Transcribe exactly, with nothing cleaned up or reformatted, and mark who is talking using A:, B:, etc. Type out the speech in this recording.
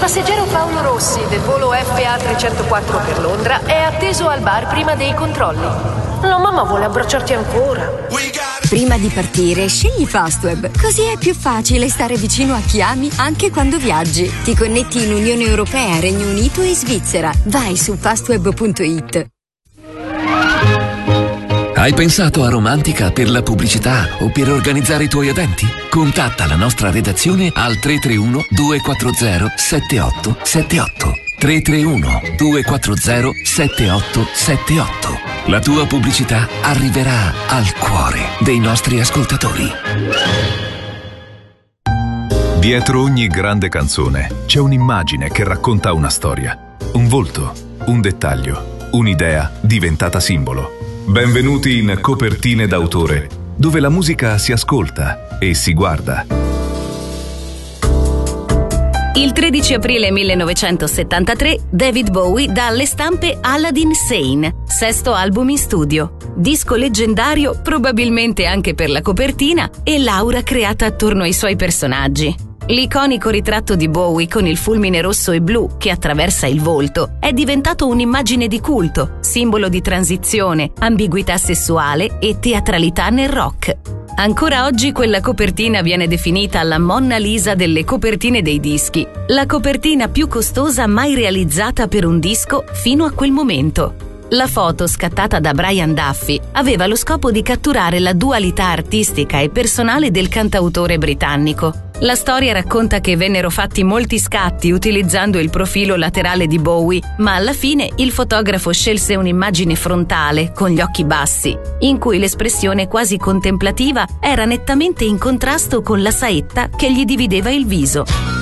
A: passeggero Paolo Rossi del volo F A trecentoquattro per Londra è atteso al bar prima dei controlli. La mamma vuole abbracciarti ancora.
B: Prima di partire, scegli Fastweb. Così è più facile stare vicino a chi ami anche quando viaggi. Ti connetti in Unione Europea, Regno Unito e Svizzera. Vai su fastweb punto it.
C: Hai pensato a Romantica per la pubblicità o per organizzare i tuoi eventi? Contatta la nostra redazione al tre tre uno due quattro zero sette otto sette otto. tre tre uno due quattro zero sette otto sette otto. La tua pubblicità arriverà al cuore dei nostri ascoltatori.
D: Dietro ogni grande canzone c'è un'immagine che racconta una storia, un volto, un dettaglio, un'idea diventata simbolo. Benvenuti in Copertine d'autore, dove la musica si ascolta e si guarda.
E: Il tredici aprile millenovecentosettantatré David Bowie dà alle stampe Aladdin Sane, sesto album in studio. Disco leggendario probabilmente anche per la copertina e l'aura creata attorno ai suoi personaggi. L'iconico ritratto di Bowie con il fulmine rosso e blu che attraversa il volto è diventato un'immagine di culto, simbolo di transizione, ambiguità sessuale e teatralità nel rock. Ancora oggi quella copertina viene definita la Monna Lisa delle copertine dei dischi, la copertina più costosa mai realizzata per un disco fino a quel momento. La foto, scattata da Brian Duffy, aveva lo scopo di catturare la dualità artistica e personale del cantautore britannico. La storia racconta che vennero fatti molti scatti utilizzando il profilo laterale di Bowie, ma alla fine il fotografo scelse un'immagine frontale, con gli occhi bassi, in cui l'espressione quasi contemplativa era nettamente in contrasto con la saetta che gli divideva il viso.